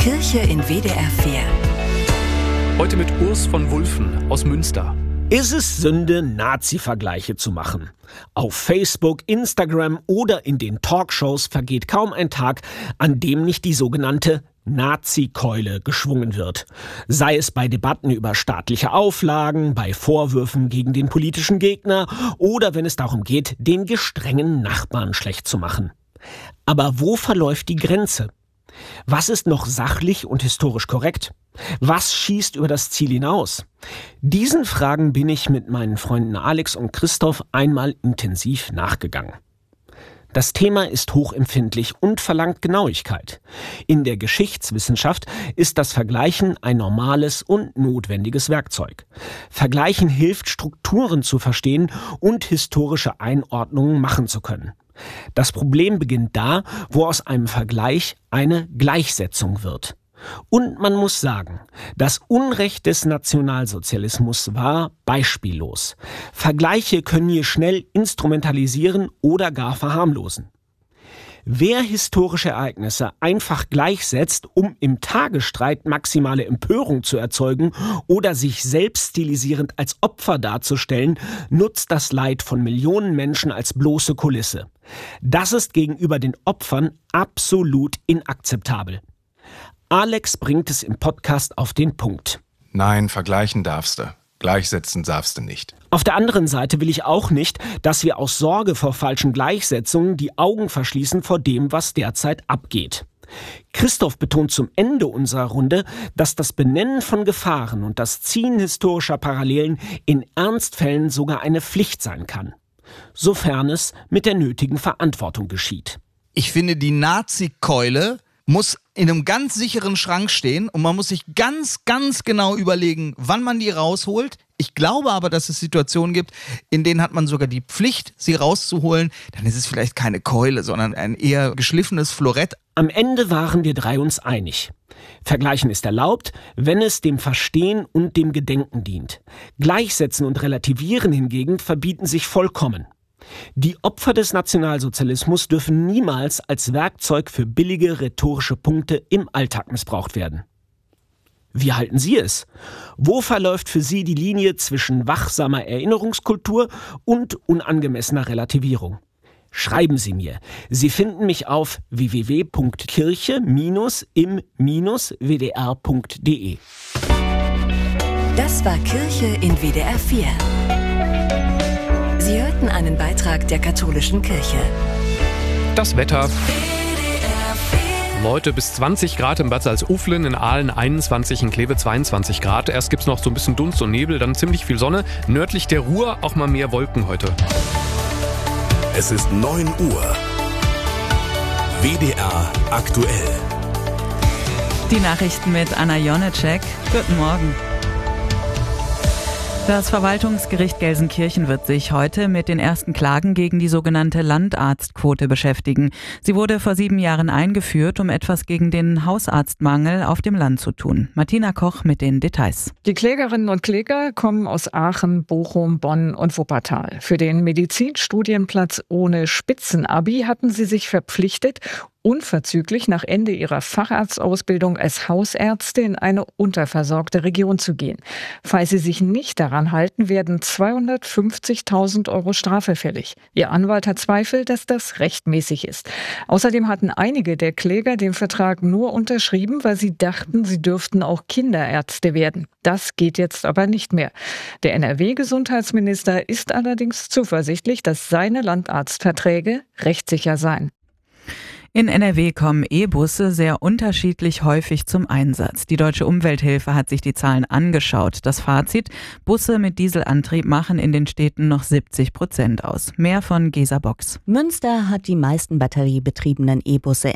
Kirche in WDR 4. Heute mit Urs von Wulffen aus Münster. Ist es Sünde, Nazi-Vergleiche zu machen? Auf Facebook, Instagram oder in den Talkshows vergeht kaum ein Tag, an dem nicht die sogenannte Nazi-Keule geschwungen wird. Sei es bei Debatten über staatliche Auflagen, bei Vorwürfen gegen den politischen Gegner oder wenn es darum geht, den gestrengen Nachbarn schlecht zu machen. Aber wo verläuft die Grenze? Was ist noch sachlich und historisch korrekt? Was schießt über das Ziel hinaus? Diesen Fragen bin ich mit meinen Freunden Alex und Christoph einmal intensiv nachgegangen. Das Thema ist hochempfindlich und verlangt Genauigkeit. In der Geschichtswissenschaft ist das Vergleichen ein normales und notwendiges Werkzeug. Vergleichen hilft, Strukturen zu verstehen und historische Einordnungen machen zu können. Das Problem beginnt da, wo aus einem Vergleich eine Gleichsetzung wird. Und man muss sagen, das Unrecht des Nationalsozialismus war beispiellos. Vergleiche können hier schnell instrumentalisieren oder gar verharmlosen. Wer historische Ereignisse einfach gleichsetzt, um im Tagesstreit maximale Empörung zu erzeugen oder sich selbst stilisierend als Opfer darzustellen, nutzt das Leid von Millionen Menschen als bloße Kulisse. Das ist gegenüber den Opfern absolut inakzeptabel. Alex bringt es im Podcast auf den Punkt. Nein, vergleichen darfst du. Gleichsetzen darfst du nicht. Auf der anderen Seite will ich auch nicht, dass wir aus Sorge vor falschen Gleichsetzungen die Augen verschließen vor dem, was derzeit abgeht. Christoph betont zum Ende unserer Runde, dass das Benennen von Gefahren und das Ziehen historischer Parallelen in Ernstfällen sogar eine Pflicht sein kann. Sofern es mit der nötigen Verantwortung geschieht. Ich finde, die Nazi-Keule muss in einem ganz sicheren Schrank stehen und man muss sich ganz, ganz genau überlegen, wann man die rausholt. Ich glaube aber, dass es Situationen gibt, in denen hat man sogar die Pflicht, sie rauszuholen. Dann ist es vielleicht keine Keule, sondern ein eher geschliffenes Florett. Am Ende waren wir drei uns einig. Vergleichen ist erlaubt, wenn es dem Verstehen und dem Gedenken dient. Gleichsetzen und Relativieren hingegen verbieten sich vollkommen. Die Opfer des Nationalsozialismus dürfen niemals als Werkzeug für billige rhetorische Punkte im Alltag missbraucht werden. Wie halten Sie es? Wo verläuft für Sie die Linie zwischen wachsamer Erinnerungskultur und unangemessener Relativierung? Schreiben Sie mir. Sie finden mich auf www.kirche-im-wdr.de. Das war Kirche in WDR 4. Sie hörten einen Beitrag der katholischen Kirche. Das Wetter. Heute bis 20 Grad im Bad Salzuflen, in Aalen 21, in Kleve 22 Grad. Erst gibt's noch so ein bisschen Dunst und Nebel, dann ziemlich viel Sonne. Nördlich der Ruhr auch mal mehr Wolken heute. Es ist 9 Uhr. WDR aktuell. Die Nachrichten mit Anna Jonecek. Guten Morgen. Das Verwaltungsgericht Gelsenkirchen wird sich heute mit den ersten Klagen gegen die sogenannte Landarztquote beschäftigen. Sie wurde vor 7 Jahren eingeführt, um etwas gegen den Hausarztmangel auf dem Land zu tun. Martina Koch mit den Details. Die Klägerinnen und Kläger kommen aus Aachen, Bochum, Bonn und Wuppertal. Für den Medizinstudienplatz ohne Spitzenabi hatten sie sich verpflichtet, unverzüglich nach Ende ihrer Facharztausbildung als Hausärzte in eine unterversorgte Region zu gehen. Falls sie sich nicht daran halten, werden 250.000 € Strafe fällig. Ihr Anwalt hat Zweifel, dass das rechtmäßig ist. Außerdem hatten einige der Kläger den Vertrag nur unterschrieben, weil sie dachten, sie dürften auch Kinderärzte werden. Das geht jetzt aber nicht mehr. Der NRW-Gesundheitsminister ist allerdings zuversichtlich, dass seine Landarztverträge rechtssicher seien. In NRW kommen E-Busse sehr unterschiedlich häufig zum Einsatz. Die Deutsche Umwelthilfe hat sich die Zahlen angeschaut. Das Fazit: Busse mit Dieselantrieb machen in den Städten noch 70% aus. Mehr von Gesa Box. Münster hat die meisten batteriebetriebenen E-Busse